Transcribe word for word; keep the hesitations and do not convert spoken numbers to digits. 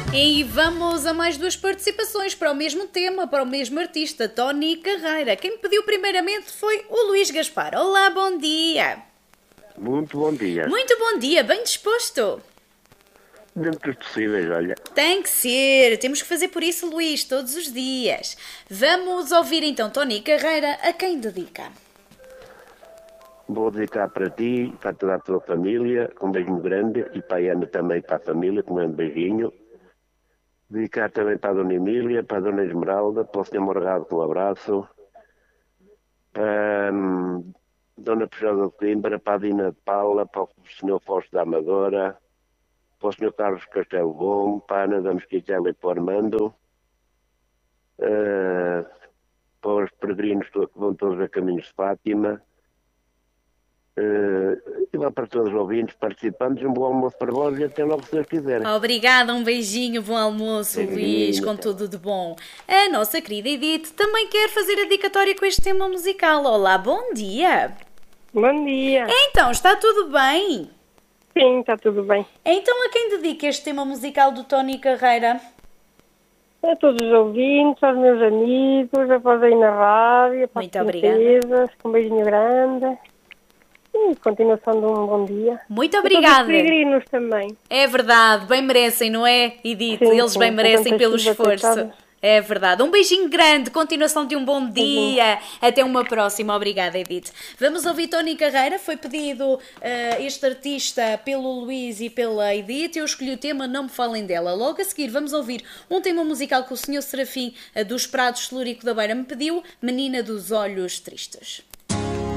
E vamos a mais duas participações para o mesmo tema, para o mesmo artista, Tony Carreira. Quem me pediu primeiramente foi o Luís Gaspar. Olá, bom dia. Muito bom dia. Muito bom dia, bem disposto? Dentro dos possíveis, olha. Tem que ser, temos que fazer por isso, Luís, todos os dias. Vamos ouvir então Tony Carreira, a quem dedica? Vou dedicar para ti, para toda a tua família, com um beijinho grande, e para a Ana também, para a família, com um beijinho. Dedicar também para a Dona Emília, para a Dona Esmeralda, para o senhor Morgado, com um abraço. Para hum, Dona Peixosa de Coimbra, para a Dina de Paula, para o senhor Fausto da Amadora, para o senhor Carlos Castelo Bom, para a Ana da Mesquitela e para o Armando, uh, para os peregrinos que vão todos a caminhos de Fátima, uh, e lá para todos os ouvintes, participantes, um bom almoço para vós e até logo se Deus quiser. Obrigada, um beijinho, bom almoço, Luís, com tudo de bom. A nossa querida Edith também quer fazer a dedicatória com este tema musical. Olá, bom dia. Bom dia. Então, está tudo bem? Sim, está tudo bem. Então, a quem dedica este tema musical do Tony Carreira? A todos os ouvintes, aos meus amigos, após aí na rádio, para Muito as obrigada. princesas, com um beijinho grande. E continuação de um bom dia. Muito A obrigada. todos os peregrinos também. É verdade, bem merecem, não é, Edith? Sim, Eles sim, bem com merecem tanta pelo chuva, esforço. coitados. É verdade. Um beijinho grande, continuação de um bom dia. Até uma próxima. Obrigada, Edith. Vamos ouvir Tony Carreira. Foi pedido uh, este artista pelo Luís e pela Edith. Eu escolhi o tema Não Me Falem Dela. Logo a seguir vamos ouvir um tema musical que o senhor Serafim uh, dos Prados Celúrico da Beira me pediu, Menina dos Olhos Tristes.